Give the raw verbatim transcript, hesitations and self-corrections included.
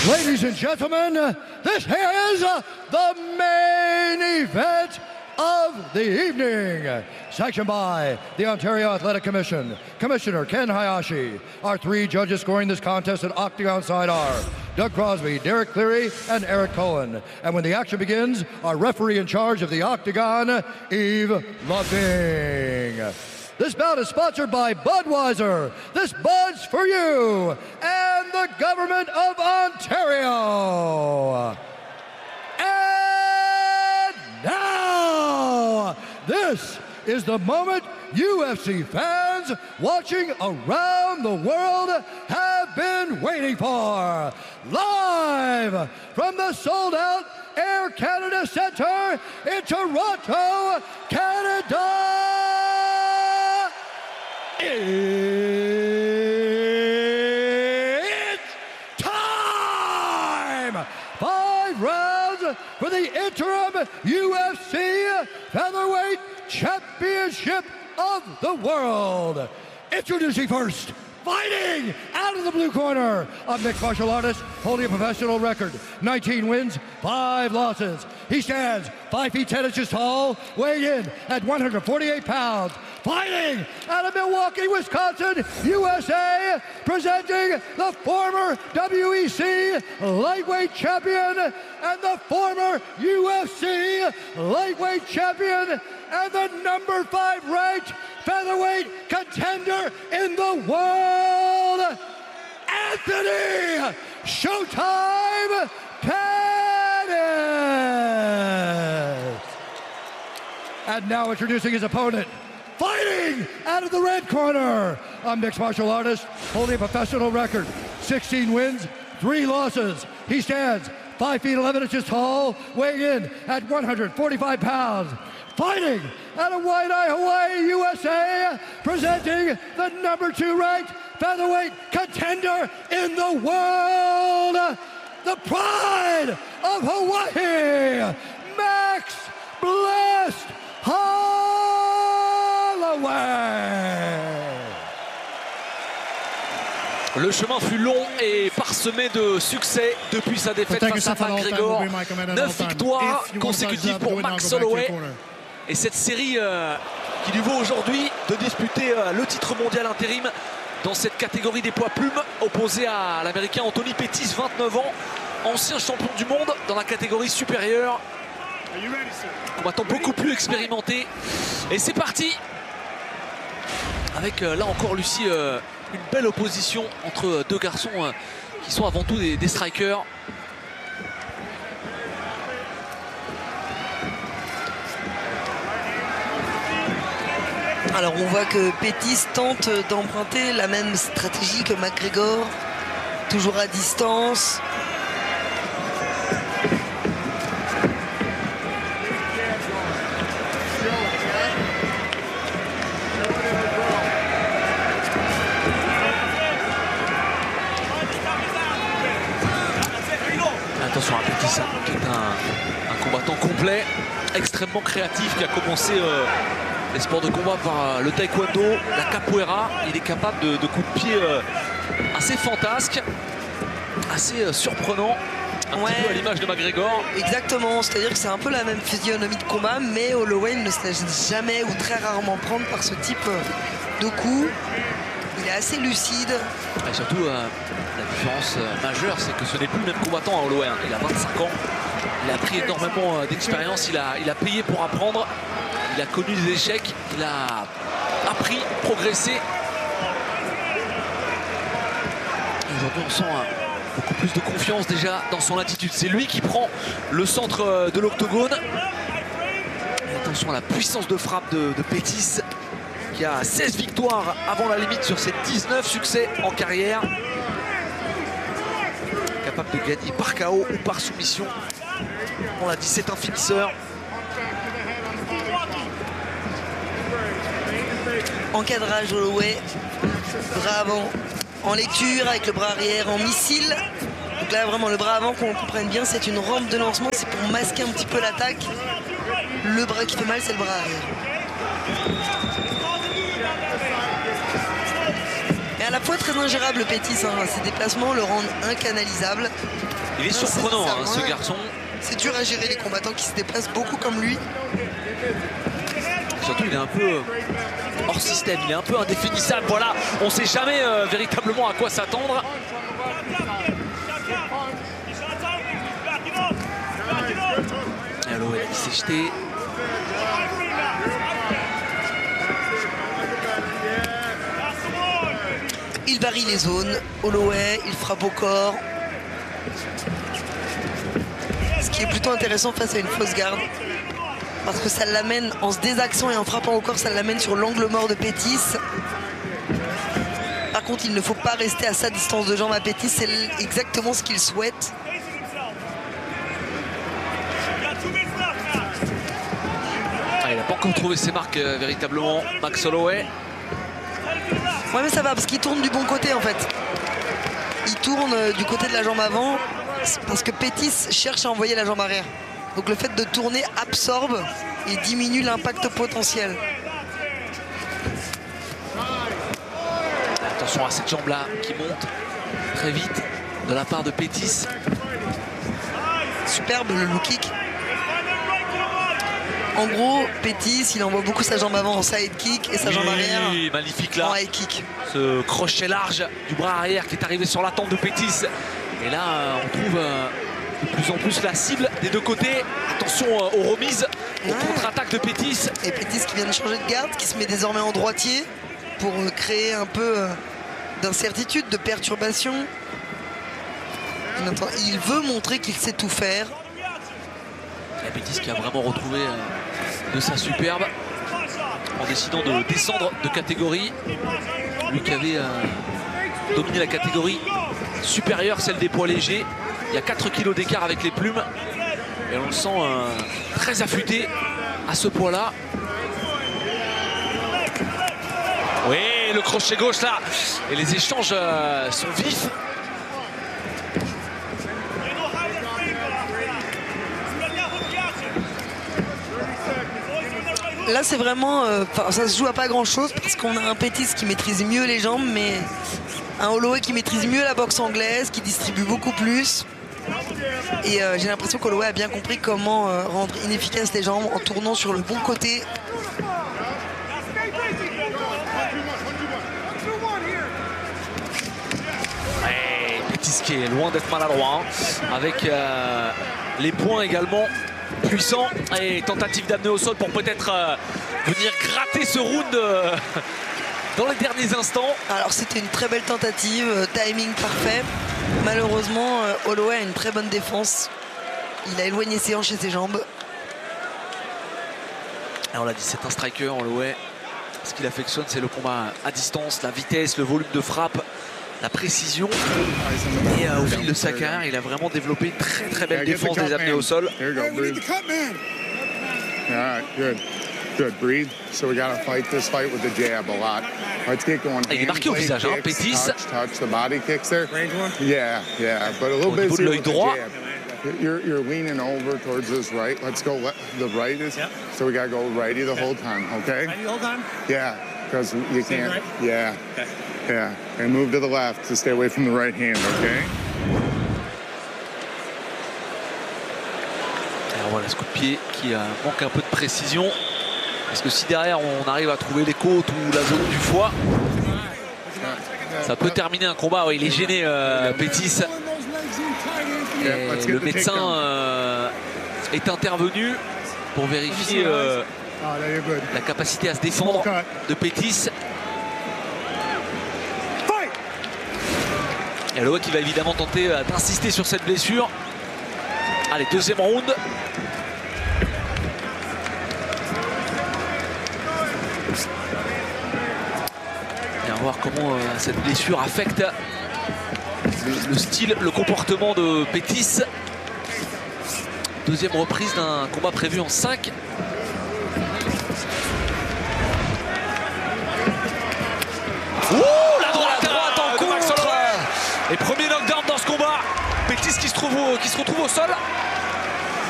Ladies and gentlemen, this is the main event of the evening. Sanctioned by the Ontario Athletic Commission, Commissioner Ken Hayashi. Our three judges scoring this contest at Octagon side are Doug Crosby, Derek Cleary, and Eric Cohen. And when the action begins, our referee in charge of the Octagon, Eve Loving. This bout is sponsored by Budweiser. This Bud's for you and the government of Ontario. And now, this is the moment U F C fans watching around the world have been waiting for. Live from the sold-out Air Canada Centre in Toronto, Canada. It's time! Five rounds for the interim U F C Featherweight Championship of the World. Introducing first, fighting out of the blue corner, a mixed martial artist holding a professional record, nineteen wins, five losses. He stands five feet ten inches tall, weighing in at one hundred forty-eight pounds. Fighting out of Milwaukee, Wisconsin, U S A, presenting the former W E C lightweight champion and the former U F C lightweight champion and the number five ranked featherweight contender in the world, Anthony Showtime Pettis. And now introducing his opponent, fighting out of the red corner, a mixed martial artist holding a professional record, sixteen wins, three losses. He stands five feet eleven inches tall, weighing in at one hundred forty-five pounds. Fighting out of Waianae, Hawaii, U S A, presenting the number two ranked featherweight contender in the world, the pride of Hawaii, Max Blessed Holloway. Le chemin fut long et parsemé de succès depuis sa défaite face à McGregor. Neuf victoires consécutives pour Max Holloway. Et cette série euh, qui lui vaut aujourd'hui de disputer euh, le titre mondial intérim dans cette catégorie des poids plumes, opposé à l'américain Anthony Pettis, vingt-neuf ans, ancien champion du monde dans la catégorie supérieure. Combattant beaucoup plus expérimenté. Et c'est parti avec euh, là encore Lucie, euh, une belle opposition entre deux garçons euh, qui sont avant tout des, des strikers. Alors on voit que Pettis tente d'emprunter la même stratégie que McGregor, toujours à distance. Attention à Pettis, qui est un, un combattant complet, extrêmement créatif, qui a commencé euh, les sports de combat par euh, le taekwondo, la capoeira. Il est capable de, de coups de pied euh, assez fantasques, assez euh, surprenants, un ouais. petit peu à l'image de McGregor. Exactement, c'est-à-dire que c'est un peu la même physionomie de combat, mais Holloway ne se laisse jamais ou très rarement prendre par ce type de coups. Il est assez lucide. Et surtout, euh, la différence euh, majeure, c'est que ce n'est plus le même combattant à Holloway. Hein. Il a vingt-cinq ans, il a pris énormément euh, d'expérience, il a, il a payé pour apprendre, il a connu des échecs, il a appris, progressé. Aujourd'hui, on sent euh, beaucoup plus de confiance déjà dans son attitude. C'est lui qui prend le centre euh, de l'octogone. Attention à la puissance de frappe de, de Pettis, qui a seize victoires avant la limite sur ses dix-neuf succès en carrière. Capable de gagner par K O ou par soumission. On l'a dit, c'est un finisseur. Encadrage Holloway, bras avant en lecture avec le bras arrière en missile. Donc là vraiment le bras avant, qu'on comprenne bien, c'est une rampe de lancement, c'est pour masquer un petit peu l'attaque. Le bras qui fait mal, c'est le bras arrière. Et à la fois très ingérable Pettis, hein. Ses déplacements le rendent incanalisable. Il est surprenant hein, ce garçon. C'est dur à gérer les combattants qui se déplacent beaucoup comme lui. Surtout il est un peu hors système, il est un peu indéfinissable. Voilà, on ne sait jamais euh, véritablement à quoi s'attendre. Et Holloway qui s'est jeté. Il varie les zones. Holloway, il frappe au corps. Ce qui est plutôt intéressant face à une fausse garde. Parce que ça l'amène, en se désaxant et en frappant au corps, ça l'amène sur l'angle mort de Pettis. Par contre, il ne faut pas rester à sa distance de jambe à Pettis. C'est exactement ce qu'il souhaite. Ah, il n'a pas encore trouvé ses marques euh, véritablement, Max Holloway. Ouais mais ça va parce qu'il tourne du bon côté en fait. Il tourne euh, du côté de la jambe avant parce que Pettis cherche à envoyer la jambe arrière. Donc le fait de tourner absorbe et diminue l'impact potentiel. Attention à cette jambe là qui monte très vite de la part de Pettis. Superbe le low kick. En gros, Pettis, il envoie beaucoup sa jambe avant en side kick et sa oui, jambe arrière magnifique là. en high kick. Ce crochet large du bras arrière qui est arrivé sur la tempe de Pettis. Et là, on trouve euh, de plus en plus la cible des deux côtés. Attention euh, aux remises, aux ouais. contre-attaques de Pettis. Et Pettis qui vient de changer de garde, qui se met désormais en droitier pour euh, créer un peu euh, d'incertitude, de perturbation. Il veut montrer qu'il sait tout faire. Et Pettis qui a vraiment retrouvé euh, de sa superbe en décidant de descendre de catégorie. Lui qui avait euh, dominé la catégorie supérieure, celle des poids légers. Il y a quatre kilos d'écart avec les plumes. Et on le sent euh, très affûté à ce poids-là. Oui, le crochet gauche là. Et les échanges euh, sont vifs. Là c'est vraiment, euh, ça se joue à pas grand chose parce qu'on a un Pettis qui maîtrise mieux les jambes, mais un Holloway qui maîtrise mieux la boxe anglaise, qui distribue beaucoup plus. Et euh, j'ai l'impression qu'Holloway a bien compris comment euh, rendre inefficaces les jambes en tournant sur le bon côté. Ouais, Pettis qui est loin d'être maladroit, hein, avec euh, les points également puissant et tentative d'amener au sol pour peut-être euh, venir gratter ce round euh, dans les derniers instants. Alors c'était une très belle tentative, euh, timing parfait. Malheureusement, euh, Holloway a une très bonne défense. Il a éloigné ses hanches et ses jambes. Et on l'a dit, c'est un striker, Holloway. Ce qu'il affectionne, c'est le combat à distance, la vitesse, le volume de frappe, la précision. Et euh, au fil de sa carrière, il a vraiment développé une très très belle défense des amenés au sol. Et il est marqué au visage, hein, Pettis. Au niveau de l'œil droit. You're, you're leaning over towards this right. Let's go left. The right is. Yep. So we got to go righty the whole time, okay? Righty the whole time? Yeah, because you Stay can't. right? Yeah. Okay. Yeah. And move to the left to stay away from the right hand, okay? Alors voilà ce coup de pied qui euh, manque un peu de précision. Parce que si derrière on arrive à trouver les côtes ou la zone du foie, ça peut terminer un combat. Ouais, il est gêné, euh, Pettis. Et le médecin euh, est intervenu pour vérifier euh, la capacité à se défendre de Pettis. Et Holloway qui va évidemment tenter euh, d'insister sur cette blessure. Allez, deuxième round. Et on va voir comment euh, cette blessure affecte le style, le comportement de Pettis. Deuxième reprise d'un combat prévu en cinq. Ouh, la droite, la droite en contre. Et premier knockdown dans ce combat. Pettis qui se, trouve au, qui se retrouve au sol.